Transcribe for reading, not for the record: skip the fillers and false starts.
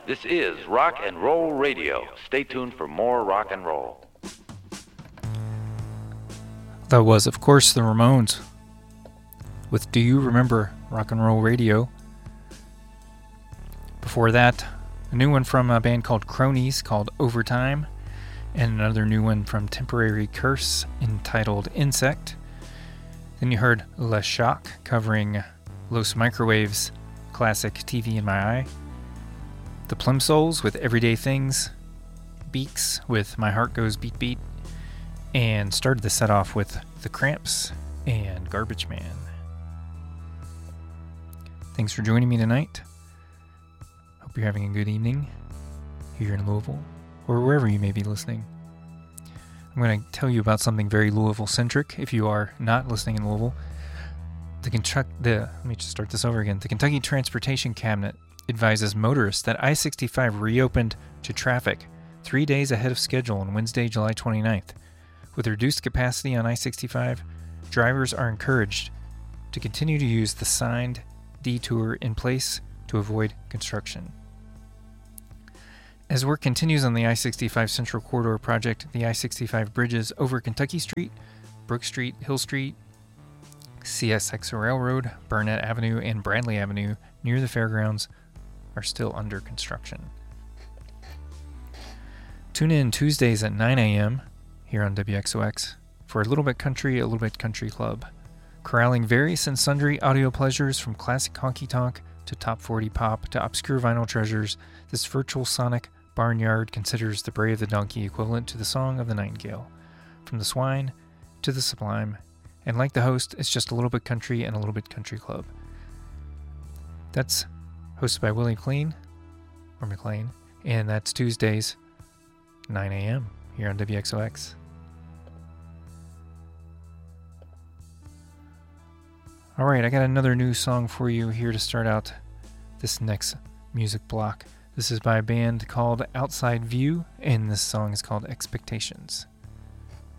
This is Rock and Roll Radio. Stay tuned for more rock and roll. That was, of course, the Ramones with Do You Remember Rock and Roll Radio. Before that, a new one from a band called Cronies called Overtime, and another new one from Temporary Curse entitled Insect. Then you heard Le Shock covering Los Microwaves' classic TV in My Eye. The Plimsouls with Everyday Things. Beaks with My Heart Goes Beat Beat. And started the set off with The Cramps and Garbage Man. Thanks for joining me tonight. Hope you're having a good evening here in Louisville, or wherever you may be listening. I'm going to tell you about something very Louisville-centric if you are not listening in Louisville. Let me just start this over again. The Kentucky Transportation Cabinet advises motorists that I-65 reopened to traffic 3 days ahead of schedule on Wednesday, July 29th. With reduced capacity on I-65, drivers are encouraged to continue to use the signed detour in place to avoid construction. As work continues on the I-65 Central Corridor project, the I-65 bridges over Kentucky Street, Brook Street, Hill Street, CSX Railroad, Burnett Avenue, and Bradley Avenue near the fairgrounds are still under construction. Tune in Tuesdays at 9 a.m. here on WXOX for A Little Bit Country, A Little Bit Country Club, corralling various and sundry audio pleasures from classic honky-tonk to top 40 pop to obscure vinyl treasures. This virtual sonic barnyard considers the bray of the donkey equivalent to the song of the nightingale, from the swine to the sublime, and like the host, it's just a little bit country and a little bit country club. That's hosted by Willie McLean, and that's Tuesdays, 9 a.m. here on WXOX. Alright, I got another new song for you here to start out this next music block. This is by a band called Outside View, and this song is called Expectations.